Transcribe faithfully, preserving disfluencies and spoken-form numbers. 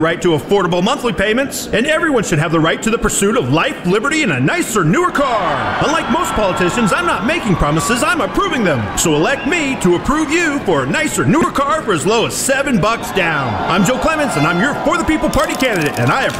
right to affordable monthly payments, and everyone should have the right to the pursuit of life, liberty, and a nicer, newer car. Unlike most politicians, I'm not making promises, I'm approving them. So elect me to approve you for a nicer, newer car for as low as seven bucks down. I'm Joe Clements, and I'm your For the People Party candidate, and I approve